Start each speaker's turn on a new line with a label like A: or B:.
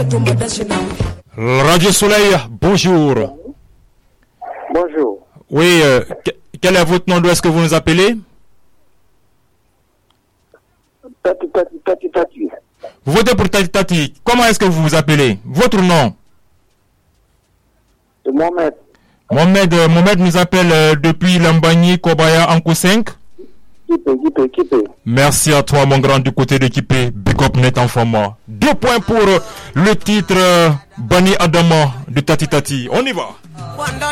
A: Radio Soleil, bonjour.
B: Bonjour.
A: Oui, quel est votre nom? D'où est-ce que vous nous appelez?
B: Tati.
A: Vous votez pour Tati Tati. Comment est-ce que vous vous appelez? Votre nom?
B: C'est Mohamed.
A: Mohamed nous appelle depuis Lambagny, Kobaya, Ankou 5.
B: Kipé.
A: Merci à toi, mon grand, du côté de Kipé. Big up net en format. 2 points pour le titre Bani Adama de Tati Tati. On y va.